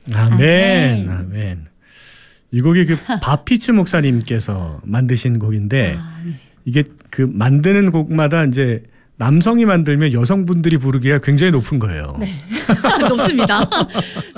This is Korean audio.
아멘. 아멘. 이 곡이 그 바피츠 목사님께서 만드신 곡인데 네. 이게 그 만드는 곡마다 이제 남성이 만들면 여성분들이 부르기가 굉장히 높은 거예요. 네. 높습니다.